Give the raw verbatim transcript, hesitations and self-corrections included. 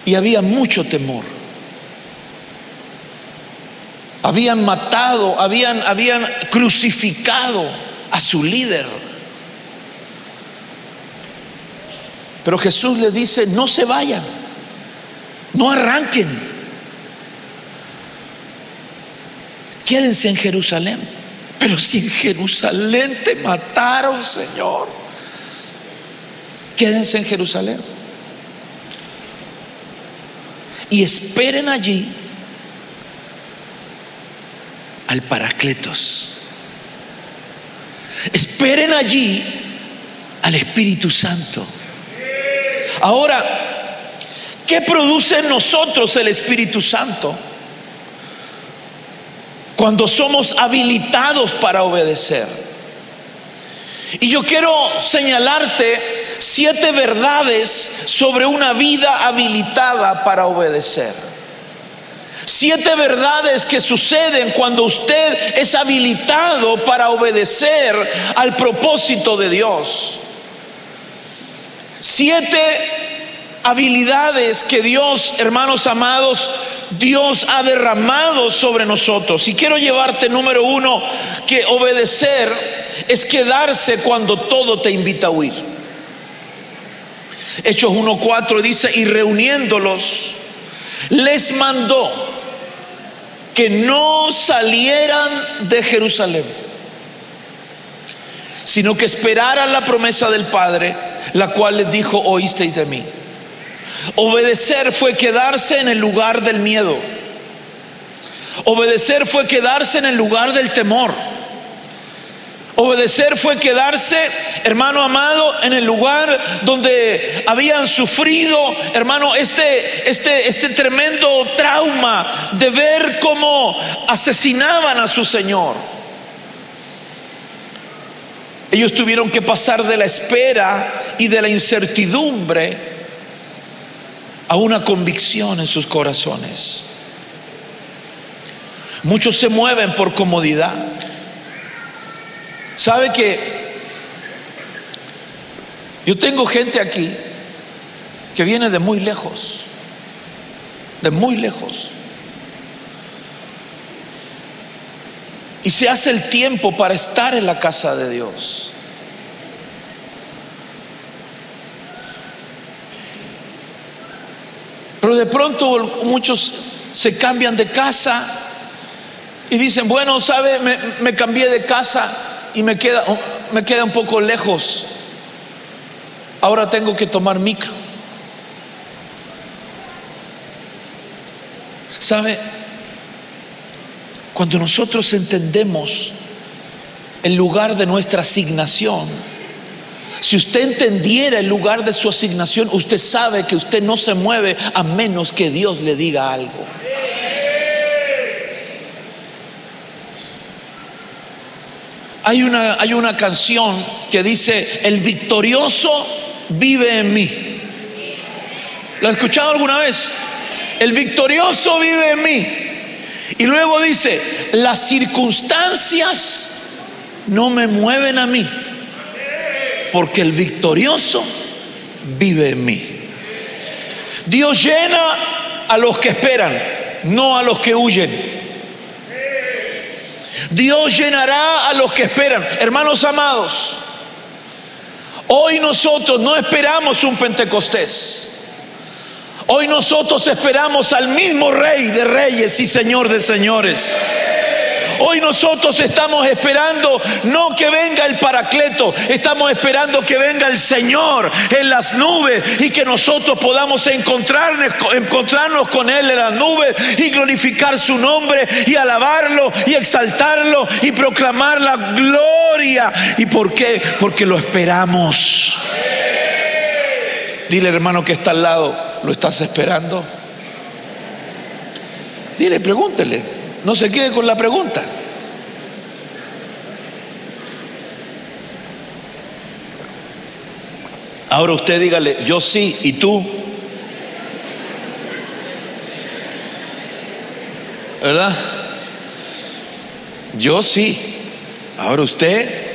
y había mucho temor. Habían matado, habían, habían crucificado a su líder. Pero Jesús les dice: no se vayan, no arranquen, quédense en Jerusalén. Pero si en Jerusalén te mataron, Señor, quédense en Jerusalén y esperen allí al Paracletos. Esperen allí al Espíritu Santo. Ahora, ¿qué produce en nosotros el Espíritu Santo? Cuando somos habilitados para obedecer. Y yo quiero señalarte siete verdades sobre una vida habilitada para obedecer. Siete verdades que suceden cuando usted es habilitado para obedecer al propósito de Dios. Siete habilidades que Dios, hermanos amados, Dios ha derramado sobre nosotros. Y quiero llevarte, número uno, que obedecer es quedarse cuando todo te invita a huir. Hechos uno cuatro dice: y reuniéndolos, les mandó que no salieran de Jerusalén, sino que esperaran la promesa del Padre, la cual les dijo: oísteis de mí. Obedecer fue quedarse en el lugar del miedo. Obedecer fue quedarse en el lugar del temor. Obedecer fue quedarse, hermano amado, en el lugar donde habían sufrido, hermano, este, este, este tremendo trauma de ver cómo asesinaban a su Señor. Ellos tuvieron que pasar de la espera y de la incertidumbre a una convicción en sus corazones. Muchos se mueven por comodidad. ¿Sabe que yo tengo gente aquí que viene de muy lejos? De muy lejos. Y se hace el tiempo para estar en la casa de Dios. Pero de pronto muchos se cambian de casa y dicen: bueno, ¿sabe? Me, me cambié de casa y me queda, me queda un poco lejos. Ahora tengo que tomar micro. ¿Sabe? Cuando nosotros entendemos el lugar de nuestra asignación, si usted entendiera el lugar de su asignación, usted sabe que usted no se mueve a menos que Dios le diga algo. Hay una, hay una canción que dice: el victorioso vive en mí. ¿Lo ha escuchado alguna vez? El victorioso vive en mí. Y luego dice: las circunstancias no me mueven a mí, porque el victorioso vive en mí. Dios llena a los que esperan, no a los que huyen. Dios llenará a los que esperan. Hermanos amados, hoy nosotros no esperamos un Pentecostés. Hoy nosotros esperamos al mismo Rey de Reyes y Señor de Señores. Hoy nosotros estamos esperando no que venga el Paracleto, estamos esperando que venga el Señor en las nubes y que nosotros podamos encontrarnos, encontrarnos con Él en las nubes y glorificar su nombre y alabarlo y exaltarlo y proclamar la gloria. ¿Y por qué? Porque lo esperamos. Dile, hermano que está al lado: ¿lo estás esperando? Dile, pregúntele. No se quede con la pregunta. Ahora usted dígale: yo sí, ¿y tú? ¿Verdad? Yo sí. Ahora usted.